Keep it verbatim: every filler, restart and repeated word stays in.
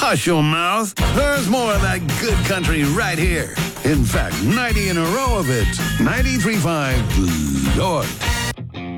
Hush your mouth. There's more of that good country right here. In fact, ninety in a row of it. ninety-three point five Lloyd.